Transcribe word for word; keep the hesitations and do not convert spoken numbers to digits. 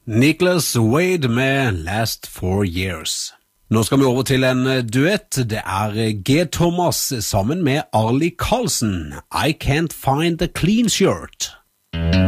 Nicholas Wade med Last Four Years. Nå skal vi over til en duett. Det er G. Thomas sammen med Arlie Karlsson. I Can't Find a Clean Shirt.